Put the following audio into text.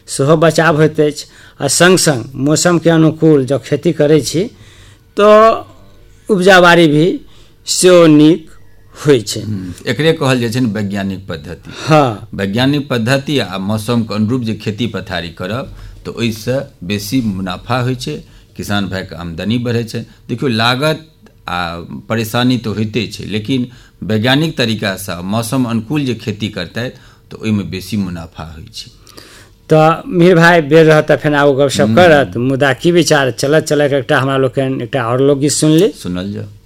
सेहो बचाव होइत अछि आ संग संग मौसम के अनुकूल जब खेती करै छी तो उपजा बाड़ी भी सेहो नीक होइ छै। एकरे कहल जाइ छै वैज्ञानिक पद्धति। हाँ, वैज्ञानिक पद्धति आ मौसम के अनुरूप जे खेती पथारी करब तो ओइसे बेसी मुनाफा होइ छै, किसान भाई के आमदनी बढ़ै छै। देखियो लागत आ परेशानी तो होइते छै, लेकिन वैज्ञानिक तरीका से मौसम अनुकूल जे खेती करतै तो ओइमे बेसी मुनाफा होइ छै। तो मीर भाई बेर रहत फेन आगू गपशप करत, मुदा की विचार चलत एकटा हमरा लोकनि एकटा और लोकगीत सुनली। सुनल जाओ।